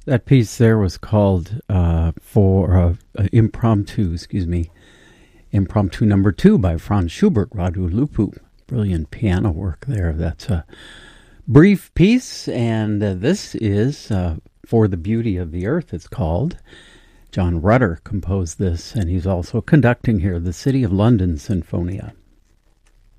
That piece there was called for Impromptu number 2 by Franz Schubert, Radu Lupu. Brilliant piano work there. That's a brief piece, and this is For the Beauty of the Earth, it's called. John Rutter composed this, and he's also conducting here the City of London Sinfonia.